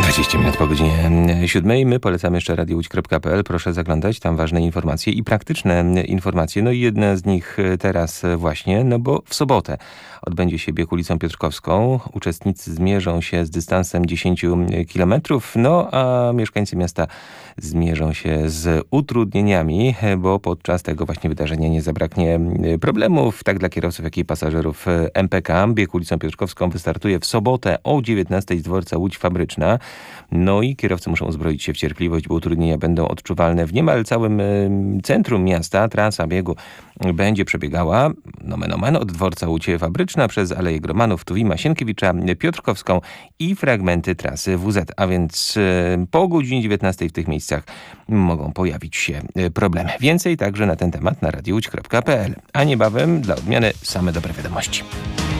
20 minut po godzinie 7. My polecamy jeszcze radiołódź.pl. Proszę zaglądać, tam ważne informacje i praktyczne informacje. No i jedna z nich teraz właśnie, no bo w sobotę odbędzie się bieg ulicą Piotrkowską. Uczestnicy zmierzą się z dystansem 10 km, no a mieszkańcy miasta zmierzą się z utrudnieniami, bo podczas tego właśnie wydarzenia nie zabraknie problemów, tak dla kierowców, jak i pasażerów MPK. Bieg ulicą Piotrkowską wystartuje w sobotę o 19 z dworca Łódź Fabryczna. No i kierowcy muszą uzbroić się w cierpliwość, bo utrudnienia będą odczuwalne w niemal całym centrum miasta. Trasa biegu będzie przebiegała, nomen omen, od dworca Łódź Fabryczna przez Aleję Gromanów, Tuwima, Sienkiewicza, Piotrkowską i fragmenty trasy WZ. A więc po godzinie 19 w tych miejscach mogą pojawić się problemy. Więcej także na ten temat na radiołódź.pl. A niebawem dla odmiany same dobre wiadomości.